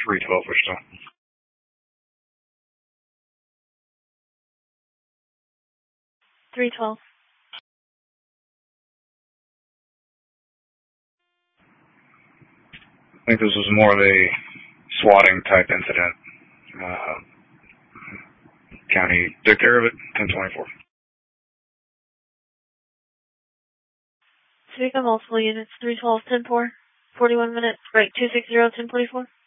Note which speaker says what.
Speaker 1: 312 Wichita.
Speaker 2: 312.
Speaker 1: I think this was more of a swatting type incident. County took care of it, 1024.
Speaker 2: Speak on multiple units, 312, 10-4, 41 minutes, break 260, 1044.